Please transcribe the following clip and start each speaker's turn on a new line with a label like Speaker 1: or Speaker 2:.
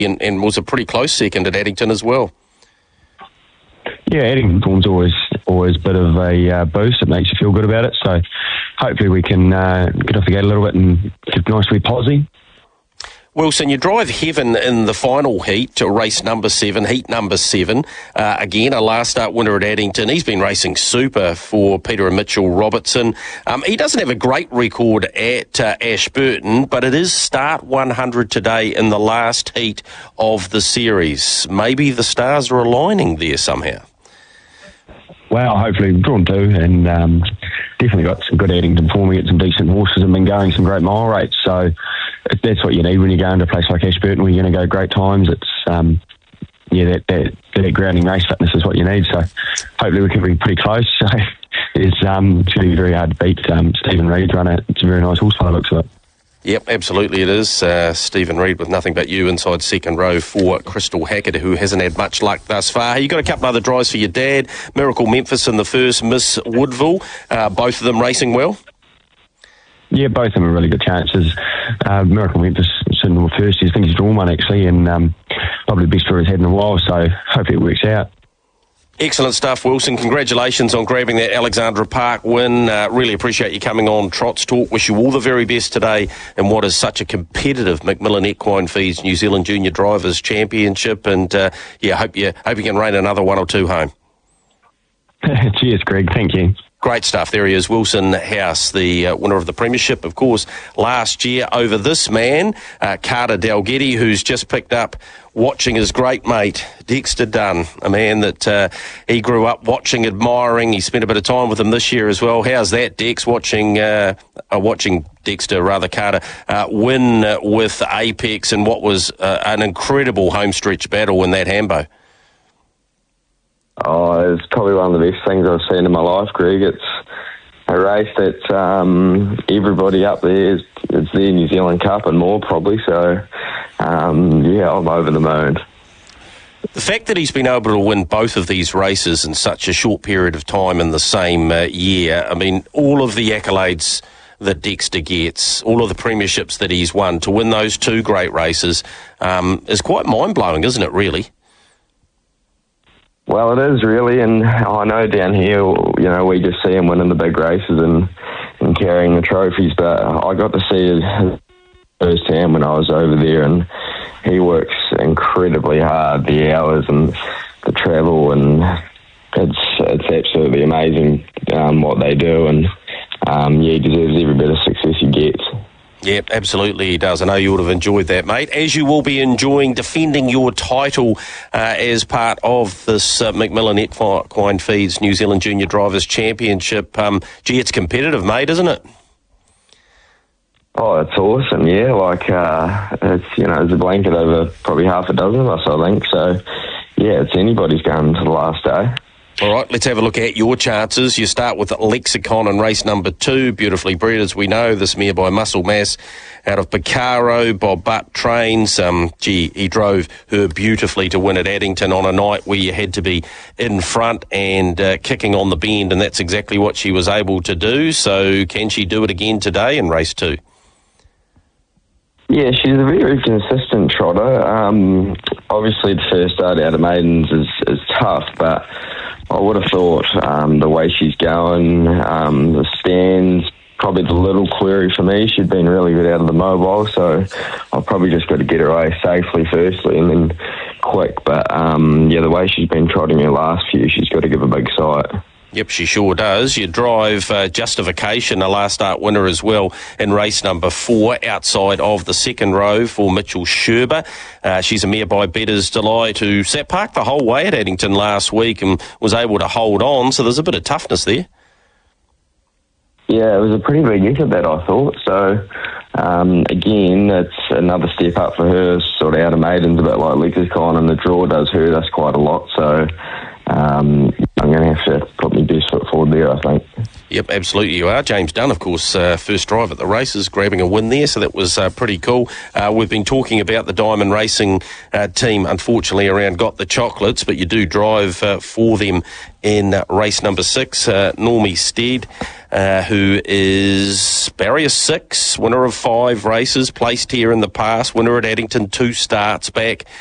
Speaker 1: and was a pretty close second at Addington as well.
Speaker 2: Yeah, Addington form's always a bit of a boost. It makes you feel good about it. So hopefully we can get off the gate a little bit and get a nice wee posse.
Speaker 1: Wilson, you drive heaven in the final heat to race number 7, heat number 7. Again, a last start winner at Addington. He's been racing super for Peter and Mitchell Robertson. He doesn't have a great record at Ashburton, but it is start 100 today in the last heat of the series. Maybe the stars are aligning there somehow.
Speaker 2: Well, hopefully we've drawn 2 and definitely got some good Addington form. We get some decent horses and been going some great mile rates. So that's what you need when you go into a place like Ashburton where you're going to go great times. It's that grounding race fitness is what you need. So hopefully we can be pretty close. So it's going to be very hard to beat. Stephen Reid's run it. It's a very nice horse by the looks of it.
Speaker 1: Yep, absolutely it is. Stephen Reid with Nothing But You inside second row for Crystal Hackett, who hasn't had much luck thus far. You got a couple other drives for your dad. Miracle Memphis in the first, Miss Woodville. Both of them racing well?
Speaker 2: Yeah, both of them are really good chances. Miracle Memphis sitting in the first. I think he's drawn one actually, and probably the best draw he's had in a while. So hopefully it works out.
Speaker 1: Excellent stuff, Wilson. Congratulations on grabbing that Alexandra Park win. Really appreciate you coming on Trots Talk. Wish you all the very best today in what is such a competitive Macmillan Equine Feeds New Zealand Junior Drivers Championship. And hope you can rain another 1 or 2 home.
Speaker 2: Cheers, Greg. Thank you.
Speaker 1: Great stuff. There he is, Wilson House, the winner of the Premiership, of course, last year over this man, Carter Dalgety, who's just picked up watching his great mate, Dexter Dunn, a man that he grew up watching, admiring. He spent a bit of time with him this year as well. How's that, Dex, watching Dexter, Carter, win with Apex in what was an incredible homestretch battle in that Hambo?
Speaker 3: Oh, it's probably one of the best things I've seen in my life, Greg. It's a race that everybody up there is their New Zealand Cup and more probably. So, I'm over the moon.
Speaker 1: The fact that he's been able to win both of these races in such a short period of time in the same year, I mean, all of the accolades that Dexter gets, all of the premierships that he's won, to win those 2 great races is quite mind-blowing, isn't it, really?
Speaker 3: Well, it is really, and I know down here, we just see him winning the big races and carrying the trophies, but I got to see it firsthand when I was over there, and he works incredibly hard, the hours and the travel, and it's absolutely amazing what they do, and he deserves every bit of success he gets.
Speaker 1: Yep, absolutely he does. I know you would have enjoyed that, mate, as you will be enjoying defending your title as part of this Macmillan Equine Feeds New Zealand Junior Drivers Championship. It's competitive, mate, isn't it?
Speaker 3: Oh, it's awesome, yeah. It's a blanket over probably half a dozen of us, I think. So, yeah, it's anybody's going to the last day.
Speaker 1: All right, let's have a look at your chances. You start with Lexicon in race number 2, beautifully bred, as we know. This mare by Muscle Mass out of Picaro. Bob Butt trains. He drove her beautifully to win at Addington on a night where you had to be in front and kicking on the bend, and that's exactly what she was able to do. So can she do it again today in race 2?
Speaker 3: Yeah, she's a very consistent trotter. Obviously, the first start out of Maidens is tough, but I would have thought the way she's going, the stands, probably the little query for me. She'd been really good out of the mobile, so I've probably just got to get her away safely firstly and then quick. But, the way she's been trotting her last few, she's got to give a big sight.
Speaker 1: Yep, she sure does. You drive Justification, a last start winner as well, in race number 4, outside of the second row for Mitchell Sherber. She's a mare by Better's Delight, who sat parked the whole way at Addington last week and was able to hold on, so there's a bit of toughness there.
Speaker 3: Yeah, it was a pretty big effort, that, I thought. So, again, it's another step up for her, sort of out of Maidens, a bit like Lexicon, and the draw does hurt us quite a lot, so I'm going to have to put my best foot forward there, I think.
Speaker 1: Yep, absolutely you are. James Dunn, of course, first drive at the races, grabbing a win there, so that was pretty cool. We've been talking about the Diamond Racing team, unfortunately, around Got the Chocolates, but you do drive for them in race number 6. Normie Stead, who is barrier 6, winner of 5 races, placed here in the past, winner at Addington 2 starts back.